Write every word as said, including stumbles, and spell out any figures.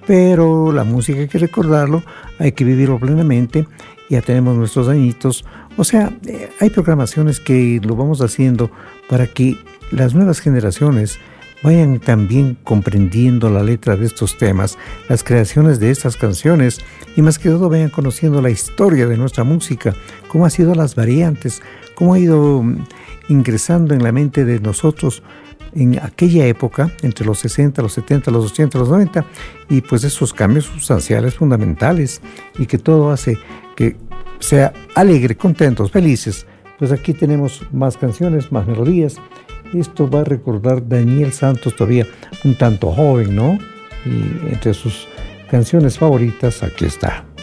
pero la música hay que recordarlo, hay que vivirlo plenamente. Ya tenemos nuestros añitos, o sea, eh, hay programaciones que lo vamos haciendo para que las nuevas generaciones vayan también comprendiendo la letra de estos temas, las creaciones de estas canciones y más que todo vayan conociendo la historia de nuestra música, cómo han sido las variantes, cómo ha ido ingresando en la mente de nosotros en aquella época, entre los sesenta, los setenta, los ochenta, los noventa, y pues esos cambios sustanciales, fundamentales, y que todo hace que sea alegre, contentos, felices. Pues aquí tenemos más canciones, más melodías. Esto va a recordar Daniel Santos, todavía un tanto joven, ¿no? Y entre sus canciones favoritas, aquí está.